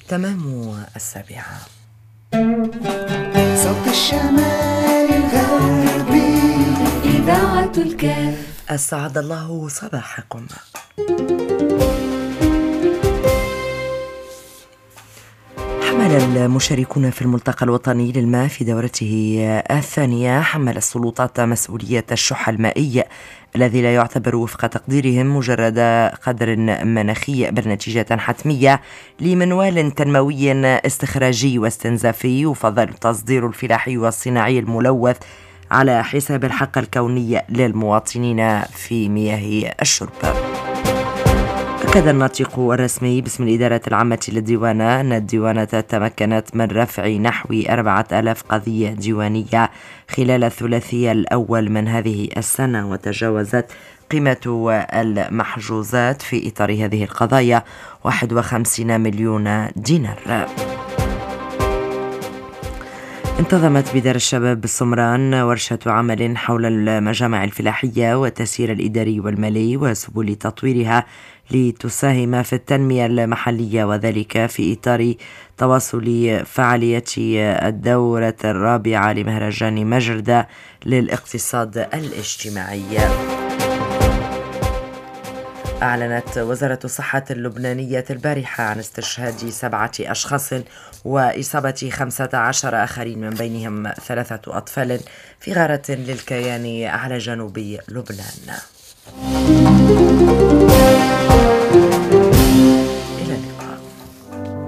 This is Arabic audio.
تمام 7. صوت الشمال الغربي إذاعة الكاف. أسعد الله صباحكم. حمل المشاركون في الملتقى الوطني للماء في دورته الثانية السلطات مسؤولية الشح المائي الذي لا يعتبر وفق تقديرهم مجرد قدر مناخي بل نتيجة حتمية لمنوال تنموي استخراجي واستنزافي، وفضل التصدير الفلاحي والصناعي الملوث على حساب الحق الكوني للمواطنين في مياه الشرب. أكد الناطق الرسمي باسم الإدارة العامة للديوانة أن الديوانة تمكنت من رفع نحو 4000 قضية ديوانية خلال الثلاثي الأول من هذه السنة، وتجاوزت قيمة المحجوزات في إطار هذه القضايا 51 مليون دينار. انتظمت بدار الشباب بالسمران ورشة عمل حول المجامع الفلاحية والتسيير الإداري والمالي وسبل تطويرها لتساهم في التنمية المحلية، وذلك في إطار تواصل فعالية الدورة الرابعة لمهرجان مجردة للاقتصاد الاجتماعي. أعلنت وزارة الصحة اللبنانية البارحة عن استشهاد 7 أشخاص وإصابة 15 آخرين من بينهم 3 أطفال في غارة للكيان على جنوب لبنان.